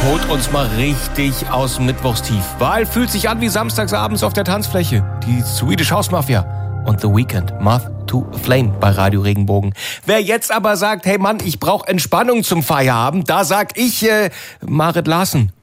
holt uns mal richtig aus dem Mittwochstief. Weil fühlt sich an wie samstagsabends auf der Tanzfläche. Die Swedish House Mafia und The Weeknd, Moth to a Flame bei Radio Regenbogen. Wer jetzt aber sagt, hey Mann, ich brauche Entspannung zum Feierabend, da sag ich, Marit Larsen.